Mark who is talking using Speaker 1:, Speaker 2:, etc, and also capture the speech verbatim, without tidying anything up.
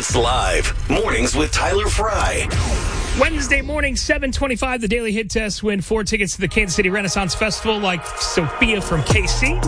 Speaker 1: Hits Live. Mornings with Tyler Fry.
Speaker 2: Wednesday morning, seven twenty-five, the Daily Hit Test. Win four tickets to the Kansas City Renaissance Festival like Sophia from K C.